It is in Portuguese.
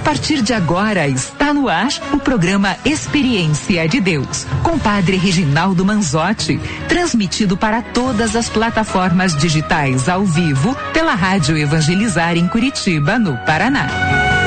partir de agora está no ar o programa Experiência de Deus, com Padre Reginaldo Manzotti, transmitido para todas as plataformas digitais ao vivo pela Rádio Evangelizar em Curitiba, no Paraná.